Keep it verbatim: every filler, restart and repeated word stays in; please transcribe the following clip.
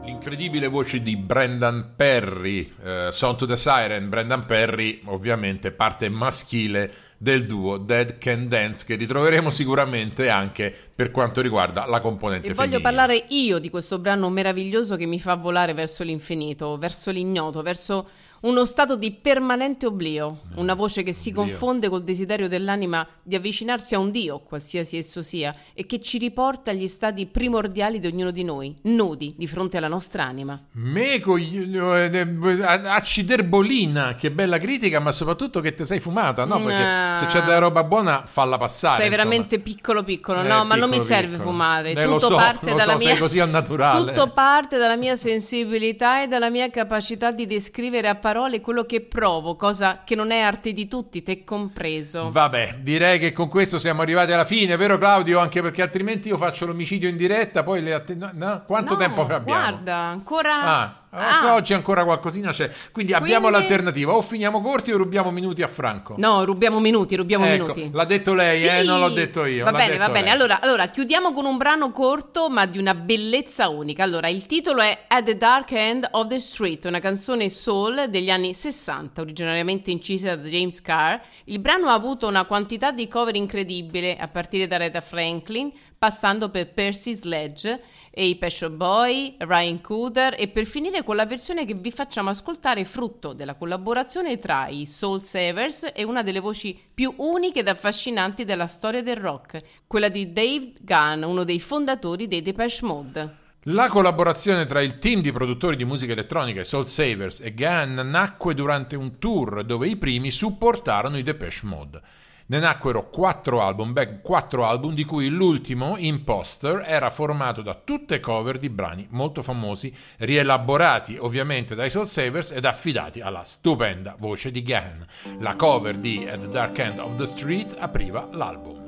L'incredibile voce di Brendan Perry, uh, Song to the Siren. Brendan Perry, ovviamente parte maschile del duo Dead Can Dance, che ritroveremo sicuramente anche per quanto riguarda la componente e femminile. Voglio parlare io di questo brano meraviglioso che mi fa volare verso l'infinito, verso l'ignoto, verso uno stato di permanente oblio, una voce che si oblio. confonde col desiderio dell'anima di avvicinarsi a un Dio, qualsiasi esso sia, e che ci riporta agli stati primordiali di ognuno di noi, nudi di fronte alla nostra anima. Meco, acciderbolina, che bella critica, ma soprattutto che te sei fumata, no? Perché no. se c'è della roba buona, falla passare. Sei insomma. veramente piccolo piccolo, Eh, no, ma piccolo, non mi serve piccolo. fumare, Eh, tutto lo so, parte lo dalla so, mia sei così al naturale. Tutto parte dalla mia sensibilità e dalla mia capacità di descrivere a parole quello che provo, cosa che non è arte di tutti, te compreso. Vabbè, direi che con questo siamo arrivati alla fine, vero Claudio? Anche perché altrimenti io faccio l'omicidio in diretta, poi le att- no, no? Quanto No, tempo abbiamo? Guarda, ancora Ah, Ah. oggi ancora qualcosina c'è. Quindi abbiamo Quindi- l'alternativa: o finiamo corti o rubiamo minuti a Franco. No, rubiamo minuti, rubiamo Ecco, minuti. l'ha detto lei, Sì. eh, non l'ho detto io. Va l'ha bene, detto va bene. lei. Allora, allora, chiudiamo con un brano corto, ma di una bellezza unica. Allora, il titolo è At the Dark End of the Street, una canzone soul degli anni sessanta, originariamente incisa da James Carr. Il brano ha avuto una quantità di cover incredibile, a partire da Aretha Franklin, passando per Percy Sledge e i Pet Shop Boys, Ryan Cooder, e per finire con la versione che vi facciamo ascoltare, frutto della collaborazione tra i Soul Savers e una delle voci più uniche ed affascinanti della storia del rock, quella di Dave Gunn, uno dei fondatori dei Depeche Mode. La collaborazione tra il team di produttori di musica elettronica, i Soul Savers e Gunn, nacque durante un tour dove i primi supportarono i Depeche Mode. Ne nacquero quattro album, ben quattro album, di cui l'ultimo, Imposter, era formato da tutte cover di brani molto famosi, rielaborati ovviamente dai Soul Savers ed affidati alla stupenda voce di Gunn. La cover di At the Dark End of the Street apriva l'album.